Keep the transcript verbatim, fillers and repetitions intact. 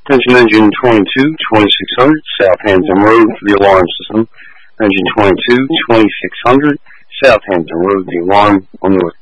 Attention engine twenty-two, twenty-six hundred, Southampton Road for the alarm system. Engine twenty-two, twenty-six hundred, Southampton Road, the alarm on the